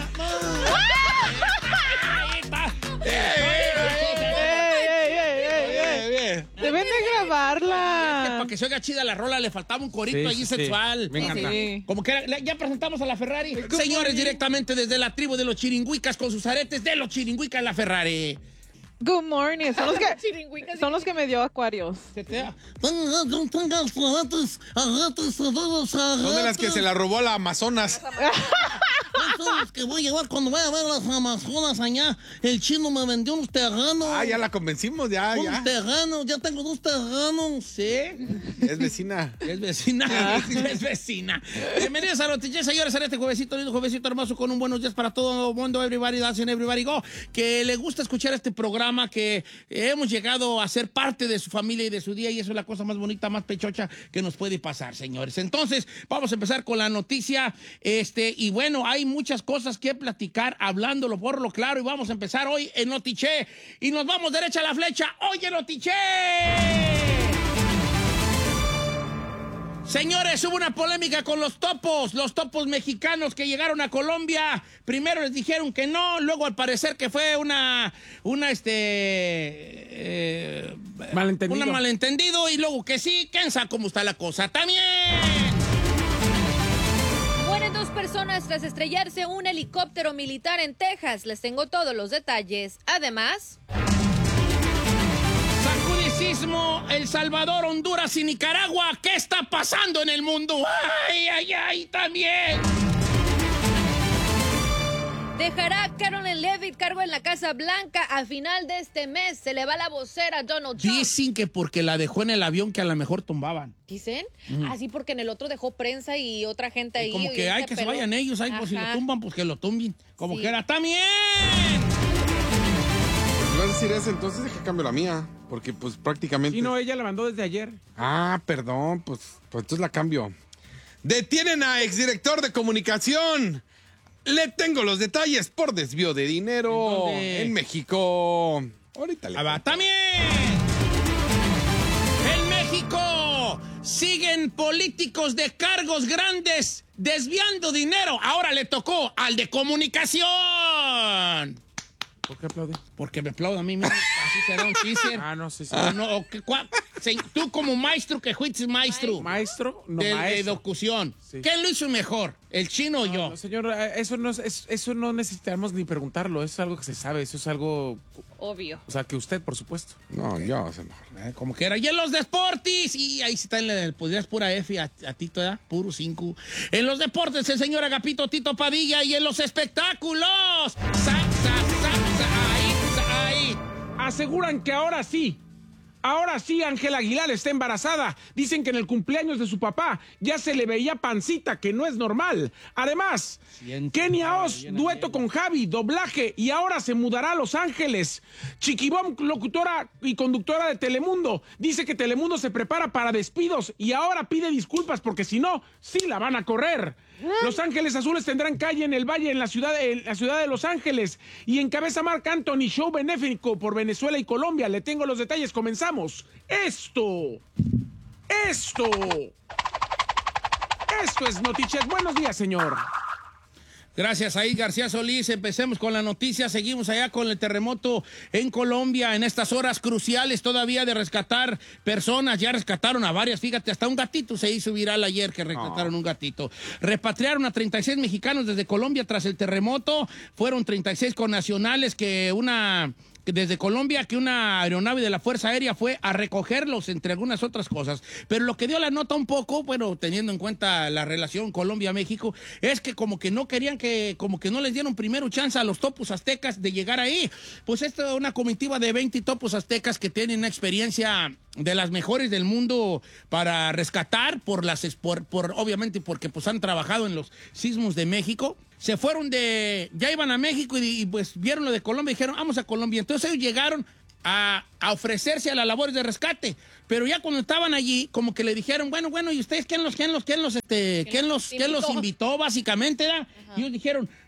Deben de grabarla. Para que se oiga chida la rola, le faltaba un corito allí sexual. Me encanta. Sí. Como que ya presentamos a la Ferrari. Señores, directamente desde la tribu de los chiringuicas con sus aretes de los chiringuicas la Ferrari. Good morning. Son los que me dio Acuarios. Se te da. Son de las que se la robó a la Amazonas. Son los que voy a llevar cuando vaya a ver las Amazonas allá. El chino me vendió unos terrenos. Ah, ya la convencimos, ya. Unos terrenos, ya tengo 2 terrenos. Sí. Es vecina. Es vecina, es vecina. Bienvenidos a Noticias, señores, en este juevesito lindo, juevesito hermoso, con un buenos días para todo el mundo, everybody dancing, everybody go, que le gusta escuchar este programa, que hemos llegado a ser parte de su familia y de su día, y eso es la cosa más bonita, más pechocha que nos puede pasar, señores. Entonces, vamos a empezar con la noticia, y bueno, hay muchas cosas que platicar, hablándolo por lo claro, y vamos a empezar hoy en Notiche, y nos vamos derecha a la flecha, hoy en Notiche. Señores, hubo una polémica con los topos mexicanos que llegaron a Colombia. Primero les dijeron que no, luego al parecer que fue malentendido, y luego que sí. ¿Quién sabe cómo está la cosa? ¡También! Mueren 2 personas tras estrellarse un helicóptero militar en Texas. Les tengo todos los detalles. Además... Sacudicismo, El Salvador, Honduras y Nicaragua. ¿Qué está pasando en el mundo? ¡Ay, ay, ay! También. Dejará Caroline Leavitt cargo en la Casa Blanca a final de este mes. Se le va la vocera a Donald Trump. Dicen que porque la dejó en el avión que a lo mejor tumbaban. ¿Dicen? Así porque en el otro dejó prensa y otra gente ahí. Como que hay que se vayan ellos, ahí, pues si lo tumban, pues que lo tumben. Como Sí. que era también. Si vas a decir eso, entonces deja cambio la mía. Porque pues prácticamente... Y no, ella la mandó desde ayer. Ah, perdón, pues entonces la cambio. Detienen a exdirector de comunicación. Le tengo los detalles por desvío de dinero ¿En dónde? en México. Ahorita le cuento. También. En México siguen políticos de cargos grandes desviando dinero. Ahora le tocó al de comunicación. ¿Por qué aplaude? Porque me aplaudo a mí mismo. Así será un teaser. Ah, no, sí. O no, tú como maestro, que fuiste maestro. Maestro, no de maestro. locución. Sí. ¿Quién lo hizo mejor? ¿El chino o yo? No, señor, eso no necesitamos ni preguntarlo. Eso es algo que se sabe. Eso es algo... Obvio. O sea, que usted, por supuesto. No, yo, señor. Como que era. Y en los deportes, y ahí sí está en el podrías pura F a Tito, ¿verdad? Puro 5. En los deportes, el señor Agapito Tito Padilla, y en los espectáculos. Ahí. Aseguran que ahora sí, Ángela Aguilar está embarazada. Dicen que en el cumpleaños de su papá ya se le veía pancita, que no es normal. Además, Kenia Oz, dueto con Javi, doblaje, y ahora se mudará a Los Ángeles. Chiquibom, locutora y conductora de Telemundo, dice que Telemundo se prepara para despidos y ahora pide disculpas porque si no, sí la van a correr. Los Ángeles Azules tendrán calle en el Valle, en la ciudad de Los Ángeles, y encabeza Marc Anthony show benéfico por Venezuela y Colombia. Le tengo los detalles, comenzamos. Esto es Notichet. Buenos días, señor. Gracias, ahí García Solís. Empecemos con la noticia. Seguimos allá con el terremoto en Colombia en estas horas cruciales todavía de rescatar personas. Ya rescataron a varias, fíjate, hasta un gatito se hizo viral ayer que rescataron un gatito. Repatriaron a 36 mexicanos desde Colombia tras el terremoto. Fueron 36 connacionales desde Colombia, que una aeronave de la Fuerza Aérea fue a recogerlos, entre algunas otras cosas. Pero lo que dio la nota un poco, bueno, teniendo en cuenta la relación Colombia-México, es que como que no querían como que no les dieron primero chance a los topos aztecas de llegar ahí. Pues esta es una comitiva de 20 topos aztecas que tienen una experiencia de las mejores del mundo para rescatar obviamente porque pues han trabajado en los sismos de México. Se fueron ya iban a México y pues vieron lo de Colombia y dijeron, vamos a Colombia. Entonces ellos llegaron a ofrecerse a las labores de rescate. Pero ya cuando estaban allí, como que le dijeron, bueno, ¿y ustedes quién los invitó, básicamente, ¿verdad? Y ellos dijeron,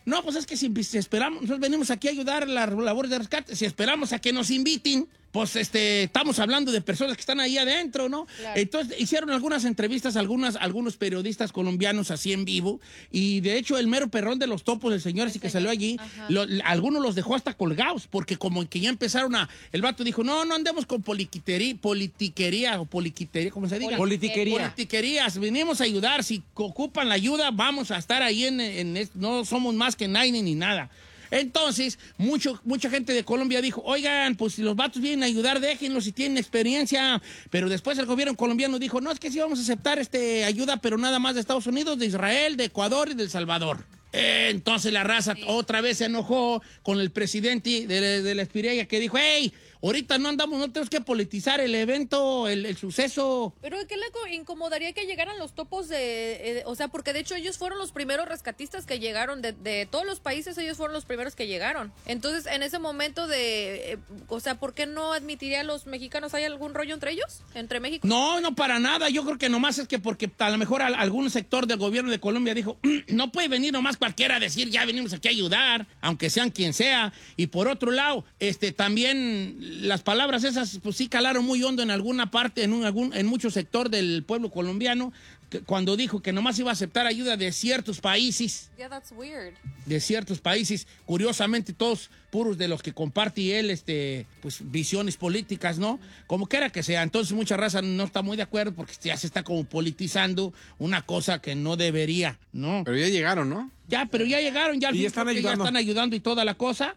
No, pues es que si esperamos, nosotros venimos aquí a ayudar a las labores de rescate, si esperamos a que nos inviten, pues estamos hablando de personas que están ahí adentro, ¿no? Claro. Entonces hicieron algunas entrevistas, algunos periodistas colombianos así en vivo, y de hecho el mero perrón de los topos, el señor así que salió allí, algunos los dejó hasta colgados, porque como que ya empezaron el vato dijo, no andemos con politiquería, ¿cómo se diga? Politiquerías, venimos a ayudar, si ocupan la ayuda, vamos a estar ahí no somos más que nadie ni nada. Entonces, mucha gente de Colombia dijo, oigan, pues si los vatos vienen a ayudar, déjenlos si tienen experiencia. Pero después el gobierno colombiano dijo, no, es que sí vamos a aceptar ayuda, pero nada más de Estados Unidos, de Israel, de Ecuador y de El Salvador. Entonces la raza otra vez se enojó con el presidente de la Espireya que dijo, hey, ahorita no tenemos que politizar el evento, el suceso. Pero ¿qué le incomodaría que llegaran los topos o sea, porque de hecho ellos fueron los primeros rescatistas que llegaron, de todos los países ellos fueron los primeros que llegaron. Entonces, en ese momento o sea, ¿por qué no admitiría a los mexicanos? ¿Hay algún rollo entre ellos? ¿Entre México? No, para nada. Yo creo que nomás es que porque a lo mejor algún sector del gobierno de Colombia dijo, no puede venir nomás cualquiera a decir, ya venimos aquí a ayudar, aunque sean quien sea. Y por otro lado, también las palabras esas, pues sí calaron muy hondo en alguna parte, en mucho sector del pueblo colombiano, cuando dijo que nomás iba a aceptar ayuda de ciertos países. Yeah, that's weird. De ciertos países, curiosamente todos puros de los que comparte él, pues visiones políticas, ¿no? Como quiera que sea. Entonces mucha raza no está muy de acuerdo porque ya se está como politizando una cosa que no debería, ¿no? Pero ya llegaron, ¿no? Ya, pero ya llegaron, ya al fin están creo que ya ayudando. están ayudando y toda la cosa.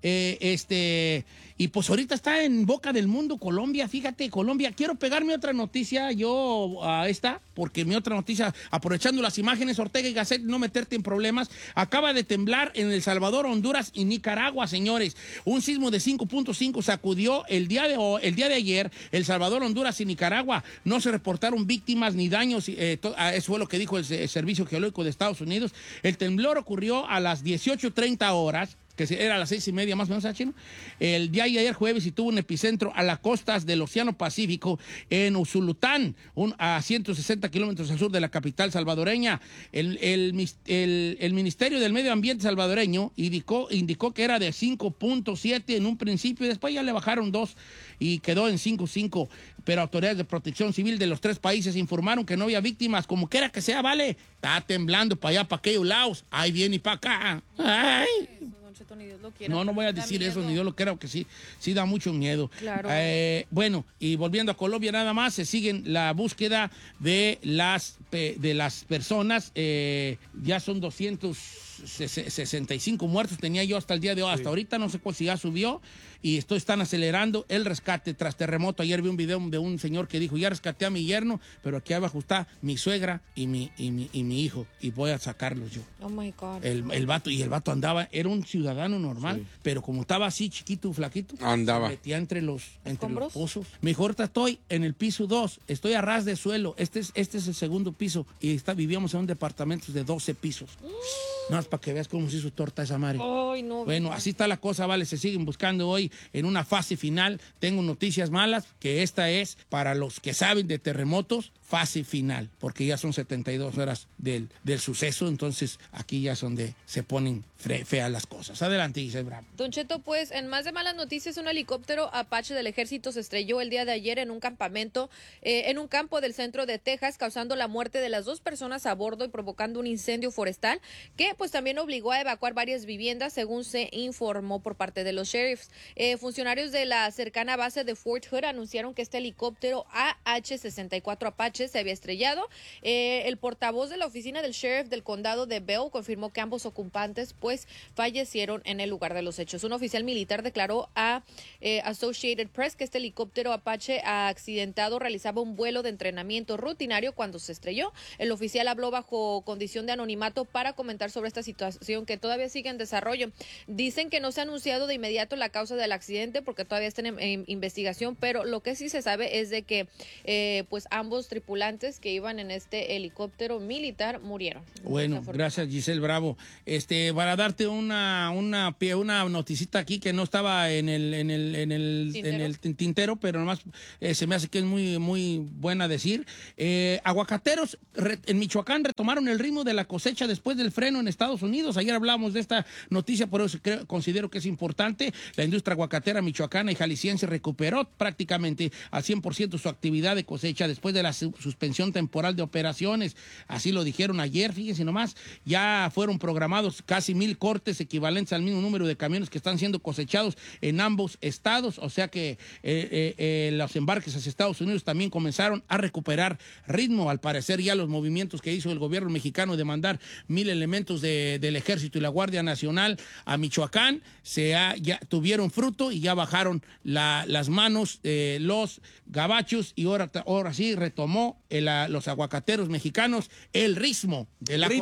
Y pues ahorita está en boca del mundo Colombia, fíjate, Colombia. Quiero pegarme otra noticia yo a esta, porque mi otra noticia, aprovechando las imágenes, Ortega y Gasset, no meterte en problemas, acaba de temblar en El Salvador, Honduras y Nicaragua, señores. Un sismo de 5.5 sacudió el día de ayer El Salvador, Honduras y Nicaragua. No se reportaron víctimas ni daños, eso fue lo que dijo el Servicio Geológico de Estados Unidos. El temblor ocurrió a las 18:30 horas, que era a las 6:30 más o menos, Chino. El día de ayer jueves y tuvo un epicentro a las costas del Océano Pacífico en Usulután, a 160 kilómetros al sur de la capital salvadoreña. El Ministerio del Medio Ambiente salvadoreño indicó que era de 5.7 en un principio y después ya le bajaron 2 y quedó en 5.5. Pero autoridades de protección civil de los 3 países informaron que no había víctimas. Como quiera que sea, vale, está temblando para allá, para aquellos lados. Ahí viene y para acá. Ay. Ni Dios lo quiera. No voy a decir eso, ni yo lo creo que sí da mucho miedo. Claro. Bueno, y volviendo a Colombia nada más, se siguen la búsqueda de las personas, ya son 265 muertos, tenía yo hasta el día de hoy, hasta ahorita no sé si ya subió, y están acelerando el rescate tras terremoto. Ayer vi un video de un señor que dijo, ya rescaté a mi yerno, pero aquí abajo está mi suegra y mi hijo, y voy a sacarlos yo. Oh my God. El vato andaba, era un ciudadano normal, pero como estaba así chiquito, flaquito, andaba. se metía entre los ¿Escombros? pozos. Mejor estoy en el piso 2, estoy a ras de suelo, este es el segundo piso, y vivíamos en un departamento de 12 pisos. Nada más para que veas cómo se hizo torta esa madre. Ay, no. Bueno, así está la cosa, vale, se siguen buscando hoy en una fase final. Tengo noticias malas, que esta es para los que saben de terremotos, fase final, porque ya son 72 horas del suceso, entonces aquí ya es donde se ponen feas las cosas. Adelante, Giselle Bravo. Don Cheto, pues en más de malas noticias, un helicóptero Apache del ejército se estrelló el día de ayer en un campamento, en un campo del centro de Texas, causando la muerte de las 2 personas a bordo y provocando un incendio forestal que pues también obligó a evacuar varias viviendas, según se informó por parte de los sheriffs. Funcionarios de la cercana base de Fort Hood anunciaron que este helicóptero AH-64 Apache se había estrellado. El portavoz de la oficina del sheriff del condado de Bell confirmó que ambos ocupantes pues fallecieron en el lugar de los hechos. Un oficial militar declaró a Associated Press que este helicóptero Apache accidentado realizaba un vuelo de entrenamiento rutinario cuando se estrelló. El oficial habló bajo condición de anonimato para comentar sobre esta situación que todavía sigue en desarrollo. Dicen que no se ha anunciado de inmediato la causa del accidente porque todavía está en investigación, pero lo que sí se sabe es de que pues ambos tripulantes tripulantes que iban en este helicóptero militar murieron. Bueno, gracias Giselle Bravo. Para darte una noticita aquí que no estaba en el tintero, pero nomás se me hace que es muy, muy buena decir. Aguacateros en Michoacán retomaron el ritmo de la cosecha después del freno en Estados Unidos. Ayer hablamos de esta noticia, por eso considero que es importante. La industria aguacatera michoacana y jalisciense recuperó prácticamente al 100% su actividad de cosecha después de la suspensión temporal de operaciones. Así lo dijeron ayer, fíjense nomás, ya fueron programados casi 1,000 cortes equivalentes al mismo número de camiones que están siendo cosechados en ambos estados, o sea que los embarques hacia Estados Unidos también comenzaron a recuperar ritmo. Al parecer ya los movimientos que hizo el gobierno mexicano de mandar 1,000 elementos del Ejército y la Guardia Nacional a Michoacán ya tuvieron fruto y ya bajaron las manos los gabachos y ahora sí retomó los aguacateros mexicanos el ritmo de la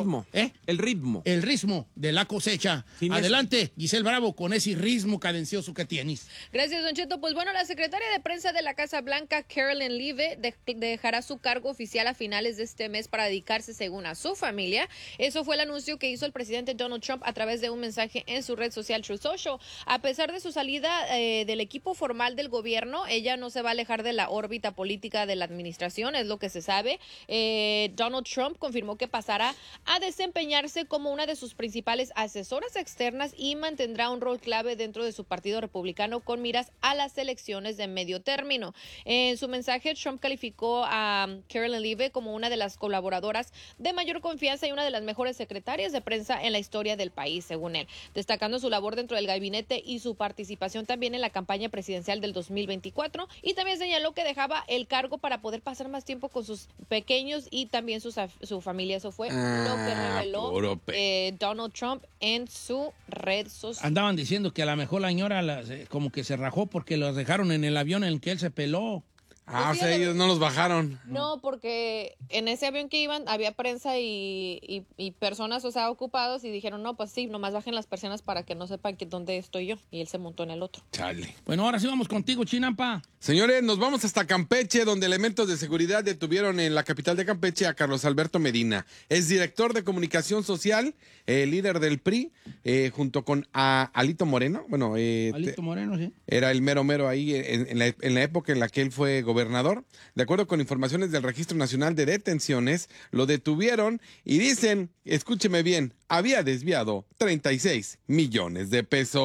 el ritmo de la cosecha. Adelante, Giselle Bravo, con ese ritmo cadencioso que tienes. Gracias, Don Cheto. Pues bueno, la secretaria de prensa de la Casa Blanca, Carolyn Leavitt, dejará su cargo oficial a finales de este mes para dedicarse, según a su familia. Eso fue el anuncio que hizo el presidente Donald Trump a través de un mensaje en su red social Truth Social. A pesar de su salida del equipo formal del gobierno, ella no se va a alejar de la órbita política de la administración, es lo que se sabe. Donald Trump confirmó que pasará a desempeñarse como una de sus principales asesoras externas y mantendrá un rol clave dentro de su partido republicano con miras a las elecciones de medio término. En su mensaje, Trump calificó a Carolyn Leavitt como una de las colaboradoras de mayor confianza y una de las mejores secretarias de prensa en la historia del país, según él, destacando su labor dentro del gabinete y su participación también en la campaña presidencial del 2024, y también señaló que dejaba el cargo para poder pasar más tiempo con sus pequeños y también su familia. Eso fue lo que reveló Donald Trump en su red social. Andaban diciendo que a lo mejor la señora como que se rajó porque los dejaron en el avión en el que él se peló. O sea, ellos no los bajaron. No, porque en ese avión que iban había prensa y personas, o sea, ocupados, y dijeron, no, pues sí, nomás bajen las persianas para que no sepan dónde estoy yo. Y él se montó en el otro. Chale. Bueno, ahora sí vamos contigo, Chinampa. Señores, nos vamos hasta Campeche, donde elementos de seguridad detuvieron en la capital de Campeche a Carlos Alberto Medina. Es director de comunicación social, líder del PRI, junto con Alito Moreno. Bueno, Alito Moreno, sí. Era el mero ahí en la época en la que él fue gobernador. De acuerdo con informaciones del Registro Nacional de Detenciones, lo detuvieron y dicen, escúcheme bien, había desviado 36 millones de pesos.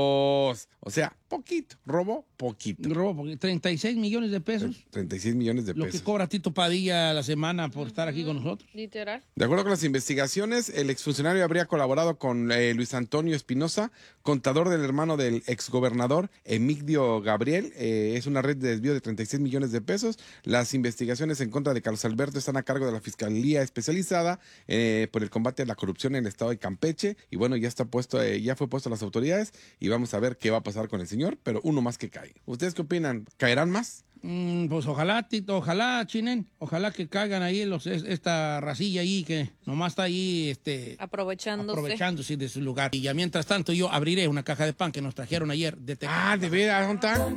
O sea, poquito, robó poquito. 36 millones de pesos. 36 millones de pesos. Lo que cobra Tito Padilla a la semana por estar aquí con nosotros. Literal. De acuerdo con las investigaciones, el exfuncionario habría colaborado con Luis Antonio Espinosa, contador del hermano del exgobernador Emigdio Gabriel. Es una red de desvío de 36 millones de pesos. Las investigaciones en contra de Carlos Alberto están a cargo de la Fiscalía Especializada por el combate a la corrupción en el estado de Campeche. Y bueno, ya está puesto, ya fue puesto a las autoridades y vamos a ver qué va a pasar con el señor, pero uno más que cae. ¿Ustedes qué opinan? ¿Caerán más? Pues ojalá, Tito, ojalá, Chinen, ojalá que caigan ahí esta racilla ahí que nomás está ahí aprovechándose de su lugar. Y ya mientras tanto yo abriré una caja de pan que nos trajeron ayer de Tecate. ¿De veras? ¿Dónde está?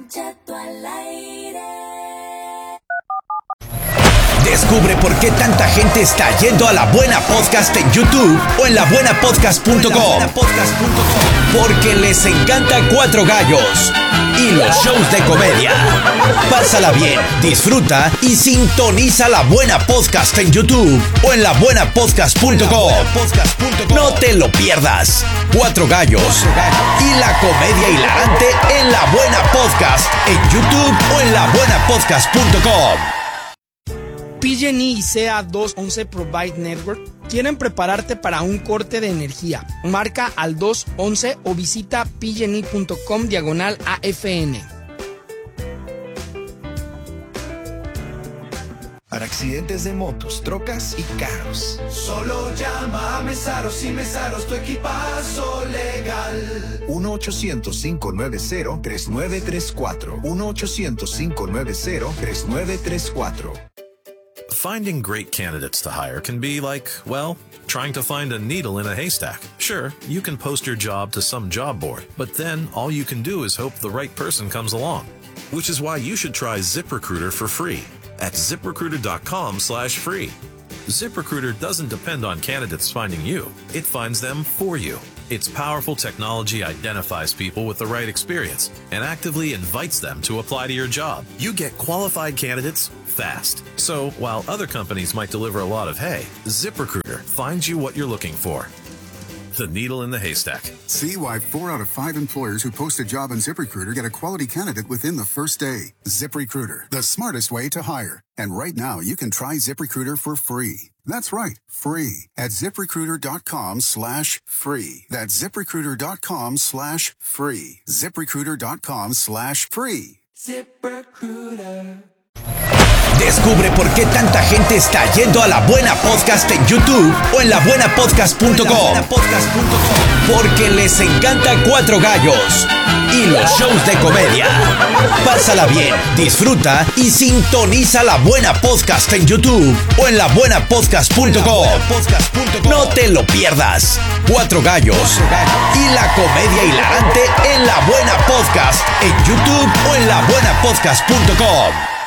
Descubre por qué tanta gente está yendo a La Buena Podcast en YouTube o en labuenapodcast.com. Porque les encanta Cuatro Gallos y los shows de comedia. Pásala bien, disfruta y sintoniza La Buena Podcast en YouTube o en labuenapodcast.com. No te lo pierdas. Cuatro Gallos y la comedia hilarante en La Buena Podcast en YouTube o en labuenapodcast.com. PG&E y CA211 Provide Network quieren prepararte para un corte de energía. Marca al 211 o visita pgne.com/AFN. Para accidentes de motos, trocas y carros. Solo llama a Mesaros y Mesaros, tu equipazo legal. 1-800-590-3934. 1-800-590-3934. Finding great candidates to hire can be like, well, trying to find a needle in a haystack. Sure, you can post your job to some job board, but then all you can do is hope the right person comes along. Which is why you should try ZipRecruiter for free. at ZipRecruiter.com/free. ZipRecruiter doesn't depend on candidates finding you. It finds them for you. Its powerful technology identifies people with the right experience and actively invites them to apply to your job. You get qualified candidates fast. So while other companies might deliver a lot of hay, ZipRecruiter finds you what you're looking for. The needle in the haystack. See why 4 out of 5 employers who post a job on ZipRecruiter get a quality candidate within the first day. ZipRecruiter, the smartest way to hire. And right now, you can try ZipRecruiter for free. That's right, free at ZipRecruiter.com/free. That's ZipRecruiter.com/free. ZipRecruiter.com/free. ZipRecruiter. Descubre por qué tanta gente está yendo a La Buena Podcast en YouTube o en labuenapodcast.com. Porque les encanta Cuatro Gallos y los shows de comedia. Pásala bien, disfruta y sintoniza La Buena Podcast en YouTube o en labuenapodcast.com. No te lo pierdas. Cuatro Gallos y la comedia hilarante en La Buena Podcast en YouTube o en labuenapodcast.com.